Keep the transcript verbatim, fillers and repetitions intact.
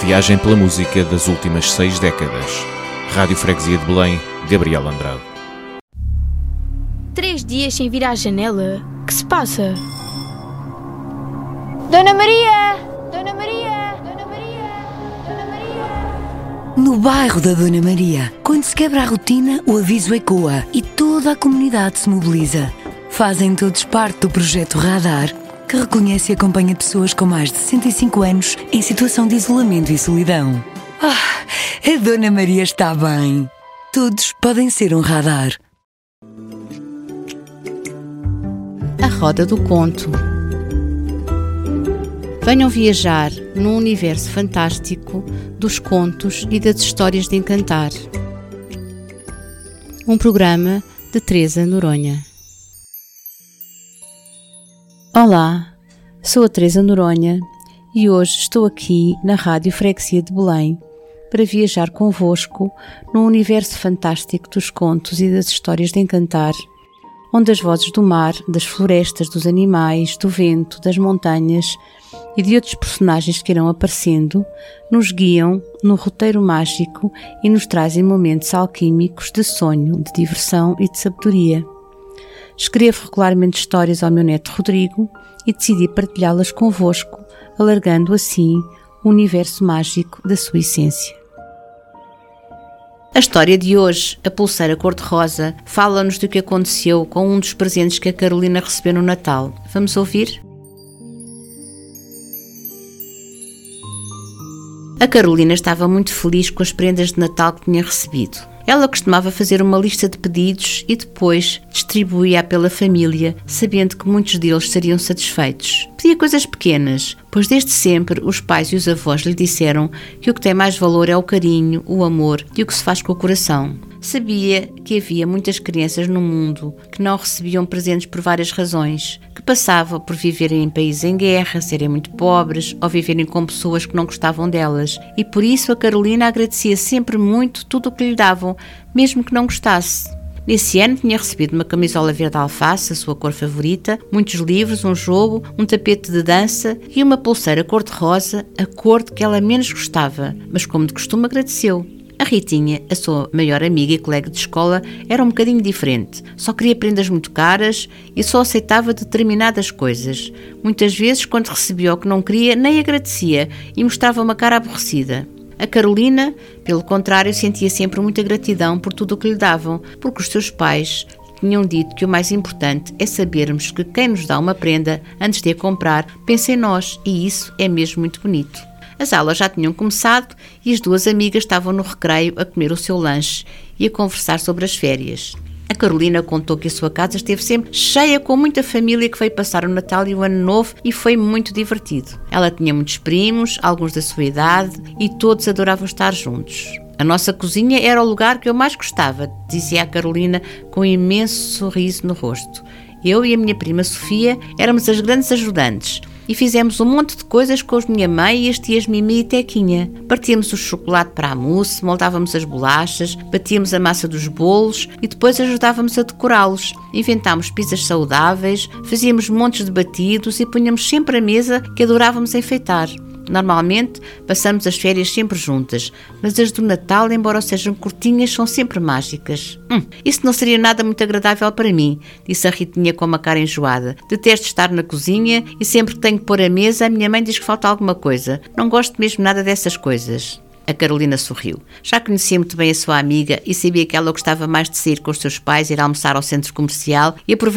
viagem pela música das últimas seis décadas. Rádio Freguesia de Belém, Gabriel Andrade. Três dias sem vir à janela? Que se passa? Dona Maria! Dona Maria! Dona Maria! Dona Maria! No bairro da Dona Maria, quando se quebra a rotina, o aviso ecoa e toda a comunidade se mobiliza. Fazem todos parte do projeto Radar, que reconhece e acompanha pessoas com mais de sessenta e cinco anos em situação de isolamento e solidão. Ah, a Dona Maria está bem. Todos podem ser um radar. A Roda do Conto. Venham viajar num universo fantástico dos contos e das histórias de encantar. Um programa de Teresa Noronha. Olá, sou a Teresa Noronha e hoje estou aqui na Rádio Freguesia de Belém para viajar convosco num universo fantástico dos contos e das histórias de encantar, onde as vozes do mar, das florestas, dos animais, do vento, das montanhas e de outros personagens que irão aparecendo, nos guiam no roteiro mágico e nos trazem momentos alquímicos de sonho, de diversão e de sabedoria. Escrevo regularmente histórias ao meu neto Rodrigo e decidi partilhá-las convosco, alargando assim o universo mágico da sua essência. A história de hoje, a pulseira cor-de-rosa, fala-nos do que aconteceu com um dos presentes que a Carolina recebeu no Natal. Vamos ouvir? A Carolina estava muito feliz com as prendas de Natal que tinha recebido. Ela costumava fazer uma lista de pedidos e depois distribuía-a pela família, sabendo que muitos deles seriam satisfeitos. Pedia coisas pequenas, pois desde sempre os pais e os avós lhe disseram que o que tem mais valor é o carinho, o amor e o que se faz com o coração. Sabia que havia muitas crianças no mundo que não recebiam presentes por várias razões, que passavam por viverem em países em guerra, serem muito pobres ou viverem com pessoas que não gostavam delas, e por isso a Carolina agradecia sempre muito tudo o que lhe davam, mesmo que não gostasse. Nesse ano tinha recebido uma camisola verde alface, a sua cor favorita, muitos livros, um jogo, um tapete de dança e uma pulseira cor-de-rosa, a cor de que ela menos gostava, mas como de costume agradeceu. A Ritinha, a sua maior amiga e colega de escola, era um bocadinho diferente. Só queria prendas muito caras e só aceitava determinadas coisas. Muitas vezes, quando recebia o que não queria, nem agradecia e mostrava uma cara aborrecida. A Carolina, pelo contrário, sentia sempre muita gratidão por tudo o que lhe davam, porque os seus pais tinham dito que o mais importante é sabermos que quem nos dá uma prenda, antes de a comprar, pensa em nós, e isso é mesmo muito bonito. As aulas já tinham começado e as duas amigas estavam no recreio a comer o seu lanche e a conversar sobre as férias. A Carolina contou que a sua casa esteve sempre cheia com muita família que veio passar o Natal e o Ano Novo e foi muito divertido. Ela tinha muitos primos, alguns da sua idade, e todos adoravam estar juntos. A nossa cozinha era o lugar que eu mais gostava, dizia a Carolina com um imenso sorriso no rosto. Eu e a minha prima Sofia éramos as grandes ajudantes e fizemos um monte de coisas com a minha mãe e as tias Mimi e Tequinha. Partíamos o chocolate para a mousse, moldávamos as bolachas, batíamos a massa dos bolos e depois ajudávamos a decorá-los. Inventámos pizzas saudáveis, fazíamos montes de batidos e punhamos sempre a mesa que adorávamos enfeitar. Normalmente passamos as férias sempre juntas, mas as do Natal, embora sejam curtinhas, são sempre mágicas. Hum, isso não seria nada muito agradável para mim, disse a Ritinha com uma cara enjoada. Detesto estar na cozinha e sempre que tenho que pôr a mesa, a minha mãe diz que falta alguma coisa. Não gosto mesmo nada dessas coisas. A Carolina sorriu. Já conhecia muito bem a sua amiga e sabia que ela gostava mais de sair com os seus pais, ir almoçar ao centro comercial e aproveitar